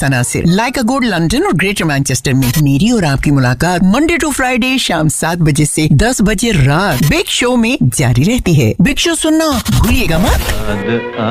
सना से like a good London और greater Manchester में मेरी और आपकी मुलाकात मंडे टू फ्राइडे शाम 7 बजे से 10 बजे रात बिग शो में जारी रहती है। बिग शो सुनना भूलिएगा मत।